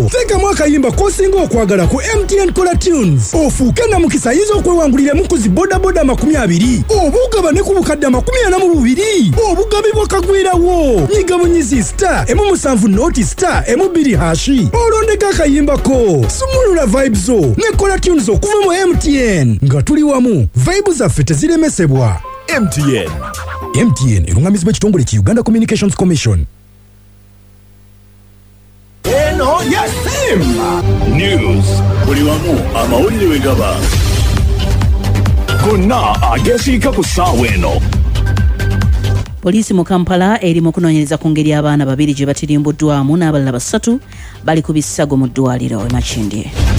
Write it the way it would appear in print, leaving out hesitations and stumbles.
teekamu akayimba k'osinga okwagala ku MTN Kola Tunes ofuuke na mukisa ayinza okwewanguliramu ku zi bodaboda 20 obugaba ne ku bukadde 42 obugabibwa kagwirawo nyiga bunyizi star emu7 noti star emu2 hashi olondeka akayimbako sumulula vibes zo ne Kola Tunes okuva mu MTN nga tuli wamu vibes zaffe teziremesebwa. MTN erungamizibwa ekitongole ki Uganda Communications Commission. Eno ya Simba News buli wamu amawulire wegaba gonna agesiika ku ssaawa eno. Poliisi mu Kampala eri mu kunoonyereza ku ngeri abaana 2 gye batirimbuddwamu n'abalala 3 bali ku bisago mu ddwaliro e Makindye.